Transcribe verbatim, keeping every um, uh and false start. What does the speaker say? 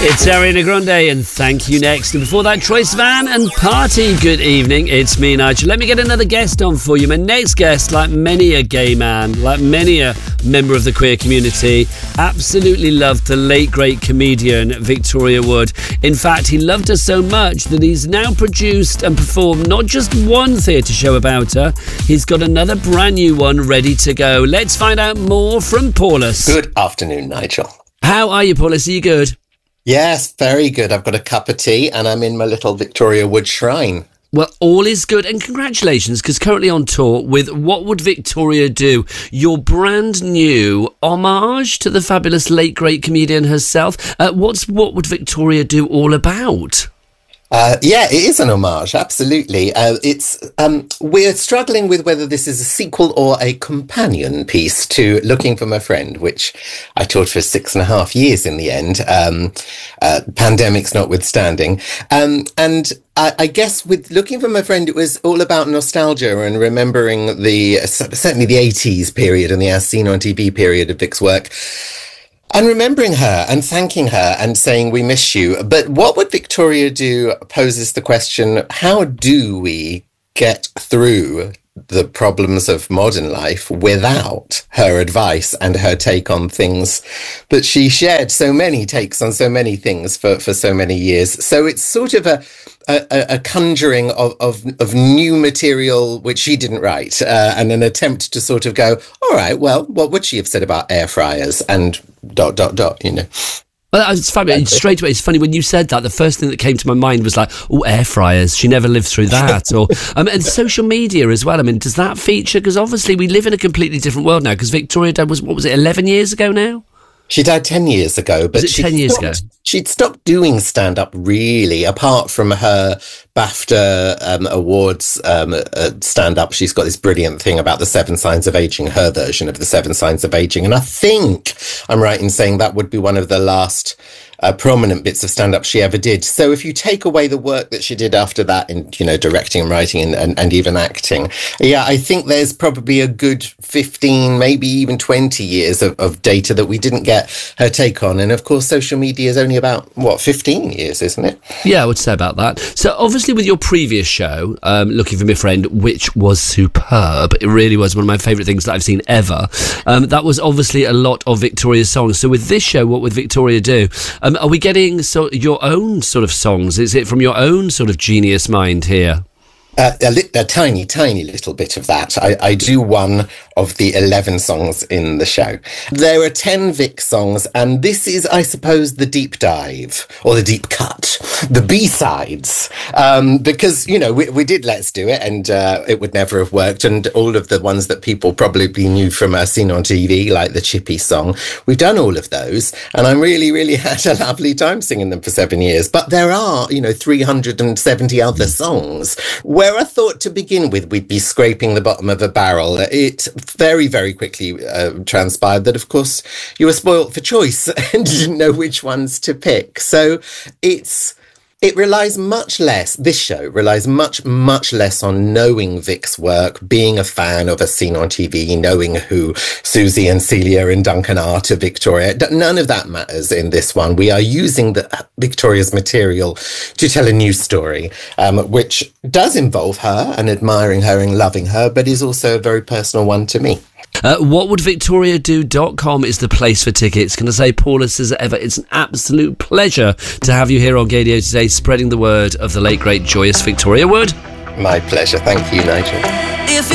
It's Ariana Grande and Thank You Next. And before that, Troye Sivan and Party. Good evening, it's me, Nigel. Let me get another guest on for you. My next guest, like many a gay man, like many a member of the queer community, absolutely loved the late great comedian Victoria Wood. In fact, he loved her so much that he's now produced and performed not just one theatre show about her, he's got another brand new one ready to go. Let's find out more from Paulus. Good afternoon, Nigel. How are you, Paulus? Are you good? Yes, very good. I've got a cup of tea and I'm in my little Victoria Wood shrine. Well, all is good, and congratulations, because currently on tour with What Would Victoria Do, your brand new homage to the fabulous late great comedian herself. Uh, what's What Would Victoria Do all about? Uh, yeah, it is an homage, absolutely. Uh, it's um, we're struggling with whether this is a sequel or a companion piece to Looking for My Friend, which I taught for six and a half years in the end, um, uh, pandemics notwithstanding. Um, and I, I guess with Looking for My Friend, it was all about nostalgia and remembering the certainly the eighties period and the As Seen on T V period of Vic's work. And remembering her and thanking her and saying, we miss you. But what would Victoria do poses the question, how do we get through the problems of modern life without her advice and her take on things that she shared so many takes on so many things for, for so many years. So it's sort of a a, a conjuring of, of, of new material which she didn't write uh, and an attempt to sort of go, all right, well, what would she have said about air fryers and dot, dot, dot, you know? Well, it's funny. Straight away, it's funny when you said that. The first thing that came to my mind was like, "Oh, air fryers." She never lived through that, or um, and social media as well. I mean, does that feature? Because obviously, we live in a completely different world now. Because Victoria died was what was it, eleven years ago now? She died ten years ago, but was it ten years stopped, ago? She'd stopped doing stand-up really, apart from her BAFTA um, Awards um, uh, stand-up. She's got this brilliant thing about the Seven Signs of Aging, her version of the Seven Signs of Aging. And I think I'm right in saying that would be one of the last uh, prominent bits of stand-up she ever did. So if you take away the work that she did after that in, you know, directing and writing and, and, and even acting, yeah, I think there's probably a good fifteen, maybe even twenty years of, of data that we didn't get her take on. And of course, social media is only about, what, fifteen years, isn't it? Yeah, I would say about that. So obviously with your previous show, um, Looking for My Friend, which was superb, it really was one of my favourite things that I've seen ever, um, that was obviously a lot of Victoria's songs. So with this show, What Would Victoria Do? Um, are we getting so your own sort of songs? Is it from your own sort of genius mind here? Uh, a, li- a tiny, tiny little bit of that. I, I do one of the eleven songs in the show. There are ten Vic songs, and this is, I suppose, the deep dive, or the deep cut, the B-sides. Um, because, you know, we, we did Let's Do It, and uh, it would never have worked, and all of the ones that people probably knew from uh, Seen on T V, like the Chippy song, we've done all of those, and I really, really had a lovely time singing them for seven years. But there are, you know, three hundred seventy other songs where I thought to begin with we'd be scraping the bottom of a barrel. It very, very quickly uh, transpired that, of course, you were spoilt for choice and didn't know which ones to pick. So it's it relies much less, this show relies much, much less on knowing Vic's work, being a fan of a Scene on T V, knowing who Susie and Celia and Duncan are to Victoria. None of that matters in this one. We are using the Victoria's material to tell a new story, um, which does involve her and admiring her and loving her, but is also a very personal one to me. Uh, what would victoria do dot com is the place for tickets. Can I say, Paulus, as ever, it's an absolute pleasure to have you here on Gaydio today, spreading the word of the late, great, joyous Victoria Wood. My pleasure. Thank you, Nigel. If